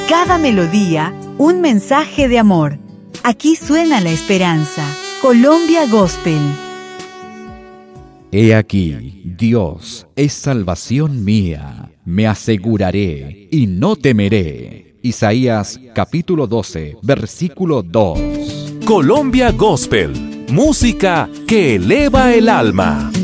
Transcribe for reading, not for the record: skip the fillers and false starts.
Cada melodía, un mensaje de amor. Aquí suena la esperanza. Colombia Gospel. He aquí, Dios es salvación mía. Me aseguraré y no temeré. Isaías capítulo 12, versículo 2. Colombia Gospel, música que eleva el alma.